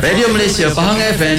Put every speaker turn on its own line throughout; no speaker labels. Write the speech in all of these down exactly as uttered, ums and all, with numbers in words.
Radio Malaysia Pahang F M.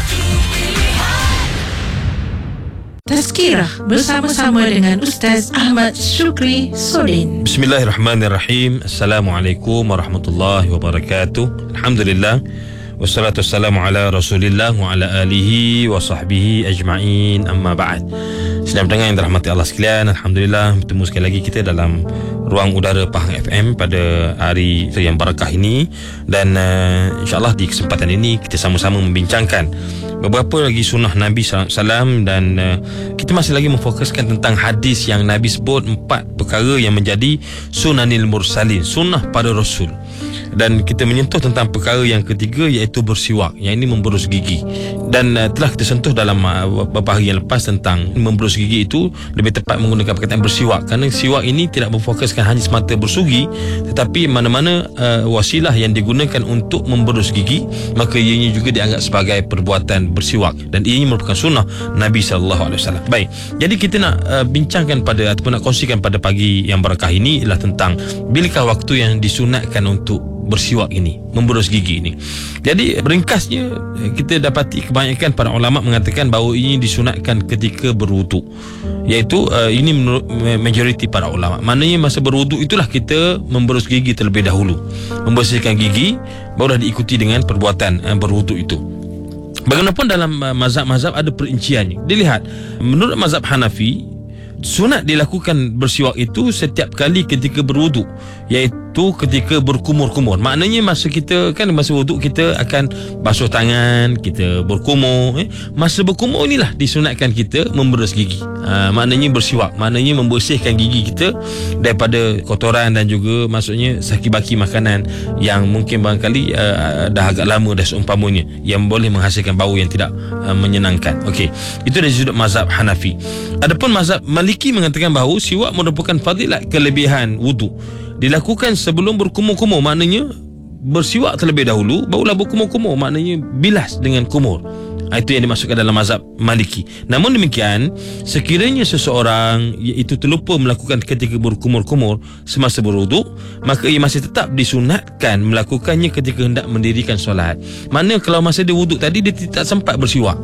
Tazkirah bersama-sama dengan Ustaz Ahmad Syukri Sodin.
Bismillahirrahmanirrahim. Assalamualaikum warahmatullahi wabarakatuh. Alhamdulillah. Wassalatu wassalamu ala Rasulillah wa ala alihi wa sahbihi ajma'in. Amma ba'd. Sedang pendengar yang dirahmati Allah sekalian, alhamdulillah bertemu sekali lagi kita dalam ruang udara Pahang F M pada hari yang barakah ini. Dan uh, insyaAllah di kesempatan ini kita sama-sama membincangkan beberapa lagi sunnah Nabi sallallahu alaihi wasallam. Dan uh, kita masih lagi memfokuskan tentang hadis yang Nabi sebut empat perkara yang menjadi sunanil mursalin, sunnah pada Rasul. Dan kita menyentuh tentang perkara yang ketiga, iaitu bersiwak, yang ini memberus gigi. Dan uh, telah kita sentuh dalam uh, beberapa hari yang lepas tentang memberus gigi itu lebih tepat menggunakan perkataan bersiwak, kerana siwak ini tidak memfokuskan hanya semata bersugi, tetapi mana-mana uh, wasilah yang digunakan untuk memberus gigi, maka ianya juga dianggap sebagai perbuatan bersiwak, dan ianya merupakan sunnah Nabi sallallahu alaihi wasallam. Baik, jadi kita nak uh, bincangkan pada ataupun nak kongsikan pada pagi yang barakah ini ialah tentang bilakah waktu yang disunatkan untuk bersiwak ini, memberus gigi ini. Jadi ringkasnya, kita dapati kebanyakan para ulama mengatakan bahawa ini disunatkan ketika berwuduk, iaitu uh, ini menurut majoriti para ulama. Maknanya masa berwuduk itulah kita memberus gigi terlebih dahulu, membersihkan gigi, barulah diikuti dengan perbuatan uh, berwuduk itu. Bagaimanapun dalam uh, mazhab-mazhab ada perinciannya. Dilihat, menurut mazhab Hanafi, sunat dilakukan bersiwak itu setiap kali ketika berwuduk, iaitu ketika berkumur-kumur. Maknanya masa kita kan masa wuduk kita akan basuh tangan, kita berkumur, eh? Masa berkumur inilah disunatkan kita memberus gigi. Ha, maknanya bersiwak, maknanya membersihkan gigi kita daripada kotoran dan juga maksudnya saki-baki makanan yang mungkin barangkali uh, dah agak lama dah seumpamanya, yang boleh menghasilkan bau yang tidak uh, menyenangkan. Okey, itu dari sudut mazhab Hanafi. Adapun mazhab Maliki mengatakan bahawa siwak merupakan fadilat kelebihan wuduk, dilakukan sebelum berkumur-kumur. Maknanya bersiwak terlebih dahulu, barulah berkumur-kumur, maknanya bilas dengan kumur. Itu yang dimasukkan dalam mazhab Maliki. Namun demikian, sekiranya seseorang itu terlupa melakukan ketika berkumur-kumur semasa berwuduk, maka ia masih tetap disunatkan melakukannya ketika hendak mendirikan solat. Maknanya kalau masa dia wuduk tadi dia tidak sempat bersiwak,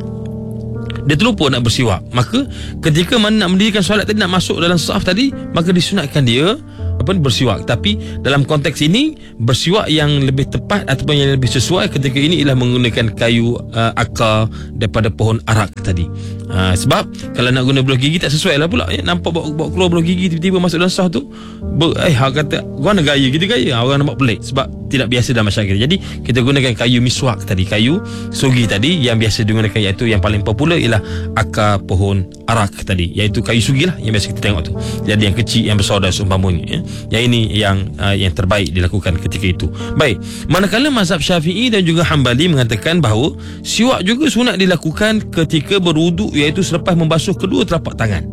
dia terlupa nak bersiwak, maka ketika mana nak mendirikan solat tadi, nak masuk dalam saf tadi, maka disunatkan dia apa bersiwak. Tapi dalam konteks ini, bersiwak yang lebih tepat ataupun yang lebih sesuai ketika ini ialah menggunakan kayu uh, akar daripada pohon arak tadi. Uh, sebab kalau nak guna belah gigi tak sesuai lah pula, ya? Nampak bawa, bawa keluar belah gigi tiba-tiba masuk dalam saf tu, ber, eh hak kata gua nak gaya kita gaya, orang nampak pelik sebab tidak biasa dalam masyarakat. Jadi kita gunakan kayu miswak tadi, kayu sugi tadi yang biasa digunakan, iaitu yang paling popular ialah akar pohon arak tadi, iaitu kayu sugi lah yang biasa kita tengok tu. Jadi yang kecil, yang besar dan seumpamanya, ya? Yang ini yang uh, yang terbaik dilakukan ketika itu. Baik, manakala mazhab Syafi'i dan juga Hambali mengatakan bahawa siwak juga sunat dilakukan ketika berwuduk, iaitu selepas membasuh kedua telapak tangan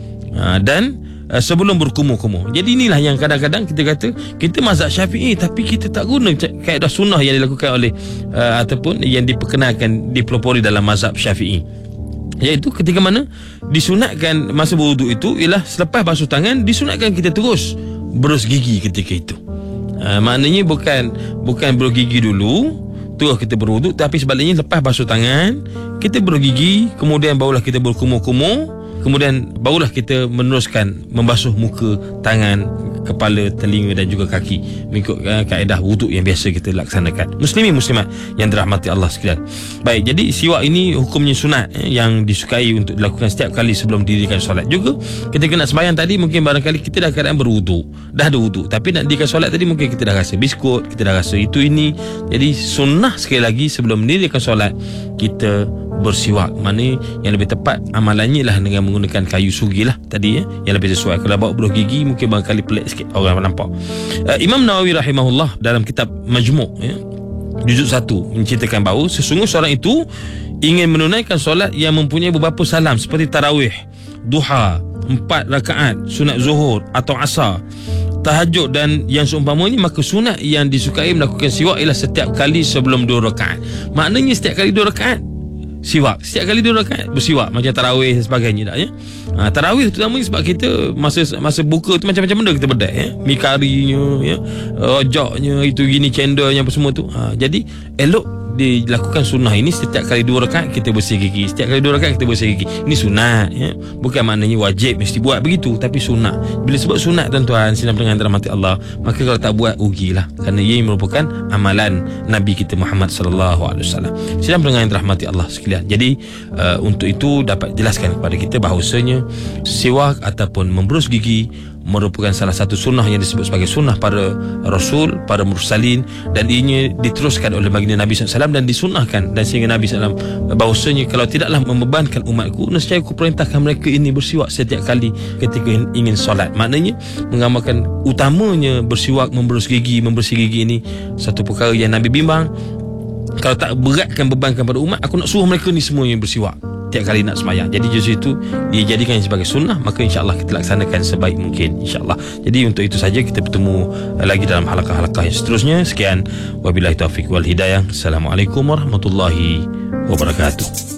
uh, dan uh, sebelum berkumur-kumur. Jadi inilah yang kadang-kadang kita kata kita mazhab Syafi'i tapi kita tak guna kaedah sunnah yang dilakukan oleh uh, ataupun yang diperkenalkan, dipelopori dalam mazhab Syafi'i, iaitu ketika mana disunatkan masa berwuduk itu ialah selepas basuh tangan, disunatkan kita terus berus gigi ketika itu. Ha, maknanya bukan bukan berus gigi dulu terus kita berwuduk, tapi sebaliknya lepas basuh tangan kita berus gigi, kemudian barulah kita berkumur-kumur, kemudian barulah kita meneruskan membasuh muka, tangan, kepala, telinga dan juga kaki mengikut uh, kaedah wuduk yang biasa kita laksanakan. Muslimin muslimat yang dirahmati Allah sekalian. Baik, jadi siwak ini hukumnya sunat, eh, yang disukai untuk dilakukan setiap kali sebelum dirikan solat. Juga ketika nak sembahyang tadi, mungkin barangkali kita dah keadaan berwuduk, dah ada wuduk, tapi nak dirikan solat tadi mungkin kita dah rasa biskut, kita dah rasa itu ini. Jadi sunnah sekali lagi sebelum mendirikan solat kita bersiwak. Mana yang lebih tepat amalannya lah dengan menggunakan kayu sugi lah tadi, ya, yang lebih sesuai. Kalau bawa beruh gigi mungkin barangkali pelik sikit orang nampak. uh, Imam Nawawi rahimahullah dalam kitab Majmu', ya, juzuk satu menceritakan bahawa sesungguhnya seorang itu ingin menunaikan solat yang mempunyai beberapa salam seperti tarawih, duha, empat rakaat, sunat zuhur atau asar, tahajud dan yang seumpamanya, maka sunat yang disukai melakukan siwak ialah setiap kali sebelum dua rakaat. Maknanya setiap kali dua rakaat siwak, setiap kali dua rakaat bersiwak, macam tarawih dan sebagainya tak, ya. Ha, tarawih terutamanya sebab kita masa masa buka tu macam-macam benda kita bedai, ya. Mi karinya, ya, rojaknya, itu gini, cendolnya apa semua tu. Ha, jadi elok dilakukan sunnah ini setiap kali dua rakaat kita bersih gigi, setiap kali dua rakaat kita bersih gigi. Ini sunat, ya. Bukan maknanya wajib mesti buat begitu, tapi sunat. Bila sebut sunat, tuan-tuan sidang pendengar dirahmati Allah, maka kalau tak buat rugilah, kerana ia merupakan amalan Nabi kita Muhammad sallallahu alaihi wasallam. Sidang pendengar yang dirahmati Allah sekalian. Jadi uh, untuk itu dapat jelaskan kepada kita bahawasanya siwak ataupun memberus gigi merupakan salah satu sunnah yang disebut sebagai sunnah para Rasul, para Mursalin, dan ianya diteruskan oleh baginda Nabi sallallahu alaihi wasallam dan disunnahkan, dan sehingga Nabi sallallahu alaihi wasallam bahawasanya kalau tidaklah membebankan umatku, nescaya aku perintahkan mereka ini bersiwak setiap kali ketika ingin solat. Maknanya menggambarkan utamanya bersiwak, memberus gigi, membersih gigi ini satu perkara yang Nabi bimbang. Kalau tak beratkan bebankan pada umat, aku nak suruh mereka ni semuanya bersiwak tiap kali nak sembahyang. Jadi justru itu dia jadikan sebagai sunnah, maka insya-Allah kita laksanakan sebaik mungkin insya-Allah. Jadi untuk itu saja, kita bertemu lagi dalam halaqah-halaqah yang seterusnya. Sekian, wabillahi taufiq wal hidayah. Assalamualaikum warahmatullahi wabarakatuh.